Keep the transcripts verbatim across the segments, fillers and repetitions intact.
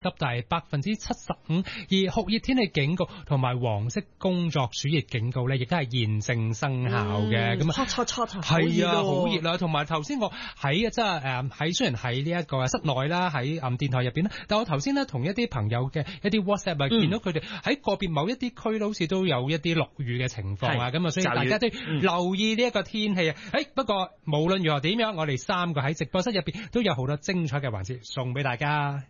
急達百分之七十五，而酷熱天氣警告同埋黃色工作暑熱警告咧，亦都係現正生效嘅。咁啊、嗯， 錯錯錯， 係啊，好熱啦！同埋頭先我喺即係誒喺雖然喺呢一個室內啦，喺誒電台入邊啦，但我頭先咧同一啲朋友嘅一啲 WhatsApp 啊、嗯，見到佢哋喺個別某一啲區好似都有一啲落雨嘅情況啊，咁啊，所以大家都留意呢一個天氣啊。誒、嗯，不過無論如何點樣，我哋三個喺直播室入邊都有好多精彩嘅環節送俾大家。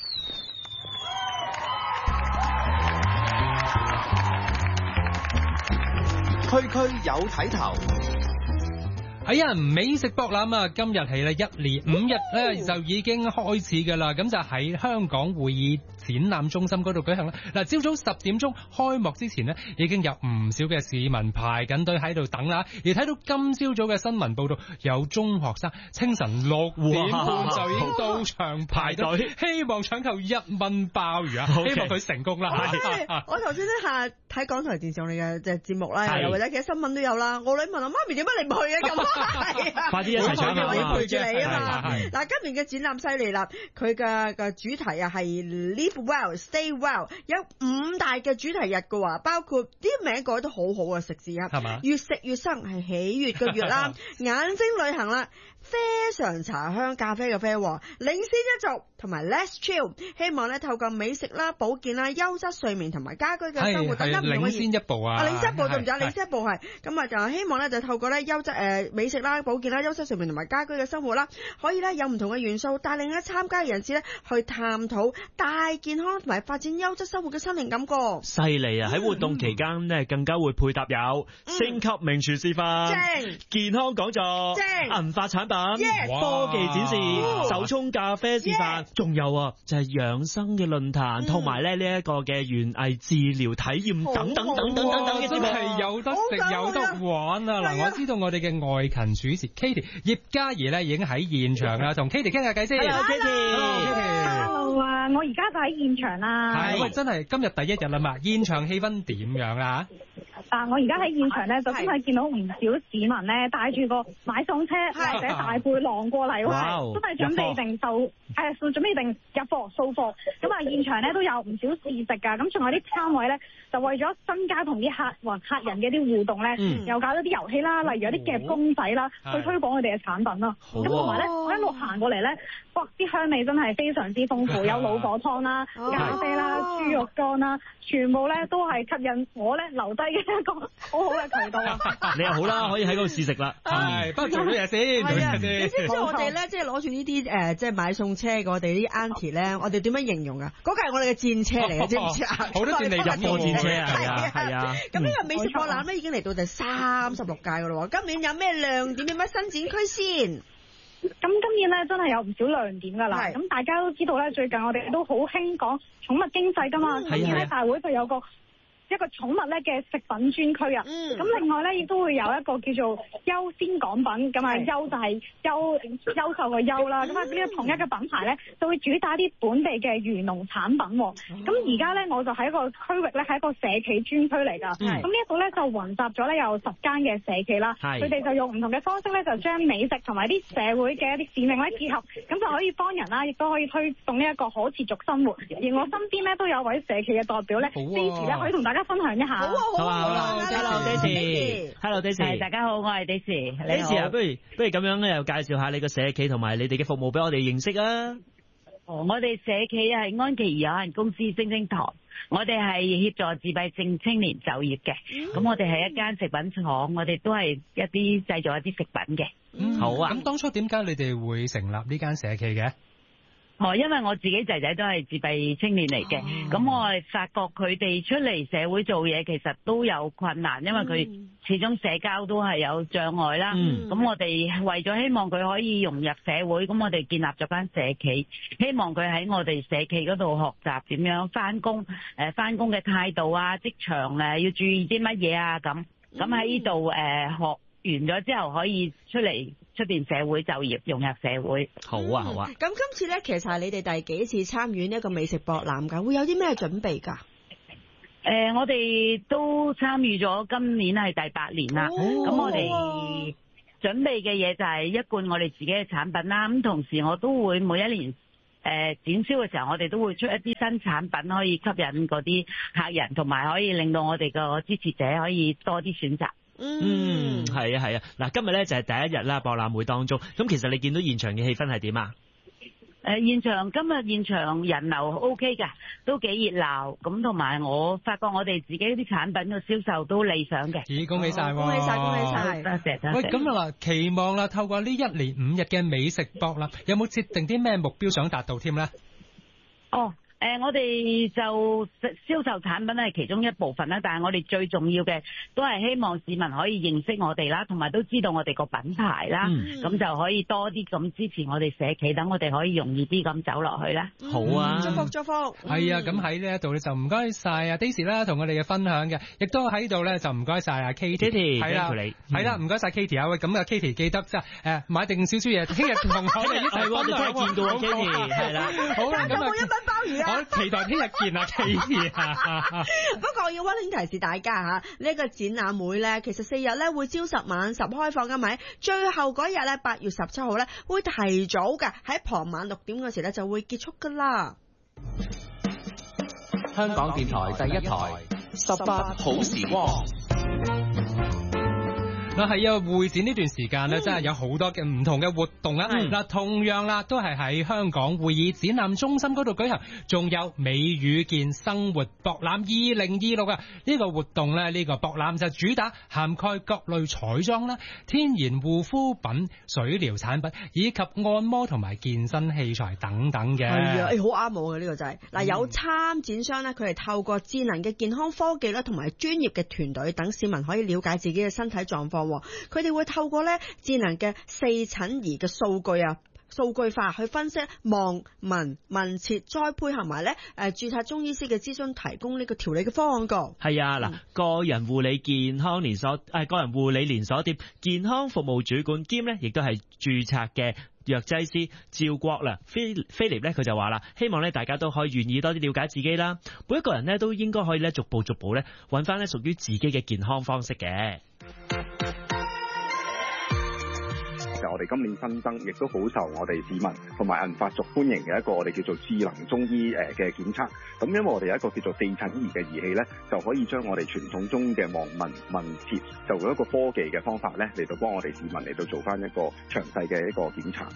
區區有睇頭， 係啊！美食博覽啊，今日起咧一連五日咧就已經開始㗎啦。咁就喺香港會議展覽中心嗰度舉行啦。嗱，朝早十點鐘開幕之前呢，已經有唔少嘅市民排緊隊喺度等啦。而睇到今朝早嘅新聞報道，有中學生清晨六點半就已經到場排隊，希望搶購一蚊鮑魚啊！ Okay. 希望佢成功啦。 我頭先咧下睇港台電視嘅嘅節目啦，又或者其實新聞都有啦。我女問我媽咪點解你唔去啊？咁快啲一齊搶啊！ 我要陪住你啊嘛！嗱，今年嘅展覽犀利啦，佢嘅嘅主題啊係 Live Well, Stay Well， 有五大嘅主題日嘅話，包括啲名改得好好啊，食字啊，係嘛？越食越生係喜悅嘅月啦，眼睛旅行啦，啡常茶香咖啡嘅啡，領先一族同埋 Let's Chill， 希望咧透過美食啦、保健啦、優質睡眠同埋家居嘅生活等等唔同嘅。領先一步啊！啊，領先一步對唔對？領先一步係咁啊，就希望咧就透過咧優質誒美食啦、保健啦、優質睡眠同埋家居嘅生活啦，可以咧有唔同嘅元素，帶領咧參加嘅人士咧去探討大健康同埋發展優質生活嘅心靈感覺。 犀利啊！喺活動期間呢，更加會配搭有星級名廚示範、正健康講座、正銀髮產品、科技展示、手沖咖啡示範，仲有啊就係養生嘅論壇，同埋咧呢一個嘅園藝治療體驗等等等等等等嘅節目，係有得食有得玩啊！嗱，我知道我哋嘅外勤主持 Katie 葉嘉儀咧已經喺現場啦，同 Katie 傾下偈先。 Hello，Katie。Hello 啊，我而家就喺現場啦。 係，喂，真係今日第一日啦嘛，現場氣氛點樣啊？ 但我而家喺現場咧，就真係見到唔少市民咧帶住個買餸車或者大背囊過嚟，真係準備定就係準備定入貨掃貨。咁啊，現場咧都有唔少試食㗎。咁仲有啲攤位咧，就為咗增加同啲客或客人嘅啲互動咧，嗯、又搞咗啲遊戲啦，例如有啲夾公仔啦，哦、去推廣佢哋嘅產品啦。咁同埋咧，我一路行過嚟咧，哇！啲香味真係非常之豐富，有老火湯啦、哦、咖啡啦、哦、豬肉乾啦，全部咧都係吸引我咧留低嘅一個好好嘅渠道啊！ 你又好啦，可以喺嗰度試食啦。 係，不過做咗嘢先，做嘢先。 你知唔知我哋咧，即係攞住呢啲誒，即係買餸車嘅我哋啲 auntie 咧，我哋點樣形容啊？嗰架係我哋嘅戰車嚟嘅，知唔知啊？ 好多戰利品嘅戰車啊！係啊，係啊。 咁呢個美食博覽咧已經嚟到第三十六屆噶啦喎，今年有咩亮點？有咩新展區先？ 咁今年咧真係有唔少亮點㗎啦，咁大家都知道咧，最近我哋都好興講寵物經濟㗎嘛，今年咧大會就有個一個寵物咧嘅食品專區啊，咁、嗯、另外咧亦都會有一個叫做優先港品，咁啊優就係優優秀嘅優啦，咁啊呢個同一個品牌咧就會主打啲本地嘅漁農產品，咁而家咧我就喺一個區域咧係一個社企專區嚟㗎，咁、嗯、呢一度咧就混集咗咧有十間嘅社企啦，佢哋就用唔同嘅方式咧就將美食同埋啲社會嘅一啲使命咧結合，咁就可以幫人啦，亦都可以推動呢一個可持續生活。而我身邊咧都有位社企嘅代表咧支持咧，可以同大家分享一下。 好啊好啊，好啊 Hello Daisy，Hello Daisy， 大家好，我係 Daisy。 Daisy 啊，不如不如咁樣咧，又介紹下你個社企同埋你哋嘅服務俾我哋認識啊。 哦，我哋社企係安琪兒有限公司星星堂，我哋係協助自閉症青年就業嘅。咁、嗯、我哋係一間食品廠，我哋都係一啲製造一啲食品嘅。 嗯，好啊。咁當初點解你哋會成立呢間社企嘅？ 哦，因為我自己仔仔都係自閉青年嚟嘅，咁、哦、我係發覺佢哋出嚟社會做嘢其實都有困難，因為佢始終社交都係有障礙啦。咁、嗯、我哋為咗希望佢可以融入社會，咁我哋建立咗間社企，希望佢喺我哋社企嗰度學習點樣返工，誒返工嘅態度啊，職場誒要注意啲乜嘢啊咁。咁喺呢度誒學完咗之後可以出嚟出邊社會就業，融入社會。 好啊好啊。 咁、嗯、今次咧，其實係你哋第幾次參與呢一個美食博覽㗎？會有啲咩準備㗎？誒、 呃，我哋都參與咗，今年係第八年啦。咁、哦、我哋準備嘅嘢就係一貫我哋自己嘅產品啦。咁同時我都會每一年誒展銷嘅時候，我哋都會出一啲新產品，可以吸引嗰啲客人，同埋可以令到我哋個支持者可以多啲選擇。 嗯，係啊係啊，嗱，今日咧就係第一日啦，博覽會當中，咁其實你見到現場嘅氣氛係點啊？ 誒現場今日現場人流 O K 㗎，都幾熱鬧，咁同埋我發覺我哋自己啲產品嘅銷售都理想嘅。 咦，恭喜晒！ 恭喜晒！恭喜晒！ 多謝多謝。 喂，咁啊嗱，期望啦，透過呢一連五日嘅美食博覽，有冇設定啲咩目標想達到添咧？ 哦。誒、呃，我哋就銷售產品係其中一部分啦，但係我哋最重要嘅都係希望市民可以認識我哋啦，同埋都知道我哋個品牌啦，咁、嗯、就可以多啲咁支持我哋社企，等我哋可以容易啲咁走落去啦。 好啊， 祝福祝福。係啊，咁喺呢一度咧就唔該晒啊 Daisy 啦，同我哋嘅分享嘅，亦都喺度咧就唔該晒啊 Katie， 係啦，係啦，唔該晒 Katie 啊，喂，咁啊 Katie 記得即係誒買定少少嘢，聽日同我哋一齊分享。 我哋真係見到啊 Katie， 係啦， 好啦，咁我一品鮑魚啊， 我期待聽日見啊 Katie 啊。 不過我要溫馨提示大家吓，呢、這個展覽會咧，其實四日咧會朝十晚十開放噶，咪最後嗰日咧八月十七號咧會提早嘅喺傍晚六點嗰時咧就會結束噶啦。 香港電台第一台十八好時光。 嗱係啊，會展呢段時間咧，真係有好多嘅唔同嘅活動啊！嗱、嗯，同樣啦，都係喺香港會議展覽中心嗰度舉行，仲有美與健生活博覽二零二六啊！呢個活動咧，呢個博覽就主打涵蓋各類彩妝啦、天然護膚品、水療產品以及按摩同埋健身器材等等嘅。係啊， 誒好啱我嘅呢個就係、是、嗱，有參展商咧，佢係透過智能嘅健康科技啦，同埋專業嘅團隊，等市民可以了解自己嘅身體狀況。佢哋會透過咧智能嘅四診儀嘅數據啊，數據化去分析望聞問切，再配合埋咧誒註冊中醫師嘅諮詢，提供呢個調理嘅方案個。 係啊，嗱、嗯，個人護理健康連鎖誒、呃、個人護理連鎖店健康服務主管兼咧，亦都係註冊嘅藥劑師趙國良菲菲力咧，佢就話啦，希望咧大家都可以願意多啲了解自己啦，每一個人咧都應該可以咧逐步逐步咧揾翻咧屬於自己嘅健康方式嘅。 我哋今年新增，亦都好受我哋市民同埋銀髮族歡迎嘅一個我哋叫做智能中醫誒嘅檢測。咁因為我哋有一個叫做四診儀嘅儀器咧，就可以將我哋傳統中醫嘅望聞問切，就用一個科技嘅方法咧嚟到幫我哋市民嚟到做翻一個詳細嘅一個檢查。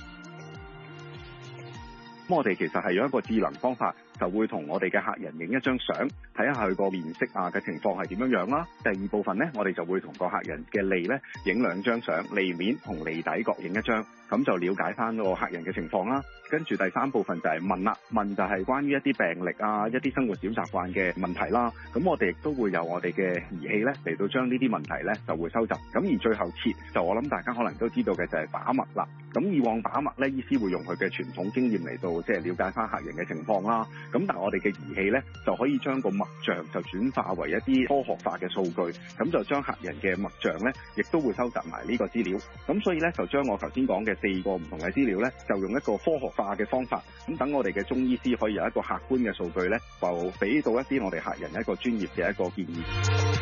咁我哋其實係用一個智能方法，就會同我哋嘅客人影一張相，睇下佢個面色啊嘅情況係點樣樣啦。第二部分呢，我哋就會同個客人嘅脷呢影兩張相，脷面同脷底各影一張，咁就了解翻個客人嘅情況啦。跟住第三部分就係問啦，問就係關於一啲病歷啊、一啲生活小習慣嘅問題啦。咁我哋亦都會有我哋嘅儀器呢嚟到將呢啲問題呢就會收集。咁而最後切就我諗大家可能都知道嘅就係把脈啦。咁以往把脈呢，醫師會用佢嘅傳統經驗嚟到即係了解翻客人嘅情況啦。咁但係我哋嘅儀器呢，就可以將個脈象就轉化為一啲科學化嘅數據，咁就將客人嘅脈象呢，亦都會收集埋呢個資料。咁所以呢，就將我頭先講嘅四個唔同嘅資料呢，就用一個科學化嘅方法，咁等我哋嘅中醫師可以有一個客觀嘅數據呢，就俾到一啲我哋客人一個專業嘅一個建議。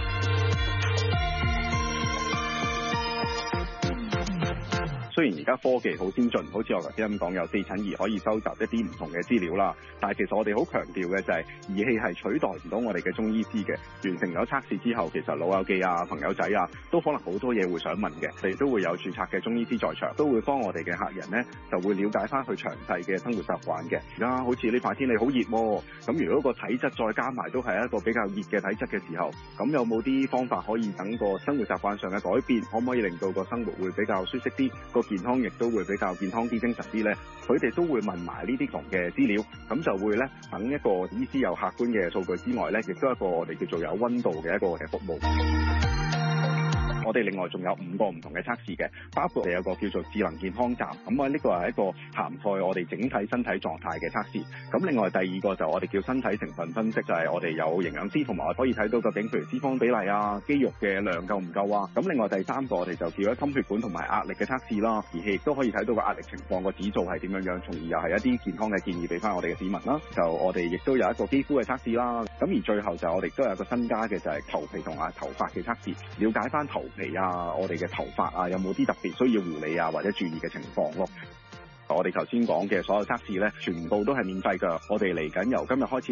雖然而家科技好先進，好似我頭先咁講，有四診儀可以收集一啲唔同嘅資料啦。但係其實我哋好強調嘅就係儀器係取代唔到我哋嘅中醫師嘅。完成咗測試之後，其實老友記啊、朋友仔啊，都可能好多嘢會想問嘅。我哋都會有註冊嘅中醫師在場，都會幫我哋嘅客人呢，就會了解翻佢詳細嘅生活習慣嘅。而家好似呢排天氣好熱喎，咁如果個體質再加埋都係一個比較熱嘅體質嘅時候，咁有冇啲方法可以等個生活習慣上嘅改變，可唔可以令到個生活會比較舒適啲？個健康亦都會比較健康啲、精神啲呢，佢哋都會問埋呢啲同嘅資料，咁就會呢，等一個醫師有客觀嘅數據之外呢，亦都係一個我哋叫做有溫度嘅一個嘅服務。我哋另外仲有五個唔同嘅測試嘅，包括我哋有個叫做智能健康站，咁啊呢個係一個涵蓋我哋整體身體狀態嘅測試。咁另外第二個就我哋叫身體成分分析，就係、是、我哋有營養師同埋可以睇到究竟譬如脂肪比例啊、肌肉嘅量夠唔夠啊。咁另外第三個我哋就叫咗心血管同埋壓力嘅測試啦，儀器亦都可以睇到個壓力情況個指數係點樣樣，從而又係一啲健康嘅建議俾翻我哋嘅市民啦。就我哋亦都有一個肌膚嘅測試啦。咁而最後就我哋都有一個新加嘅就係頭皮同埋頭髮嘅測試，了解翻頭皮啊，我哋嘅頭髮啊，有冇啲特別需要護理啊或者注意嘅情況咯。 我哋頭先講嘅所有測試咧，全部都係免費㗎。我哋嚟緊由今日開始。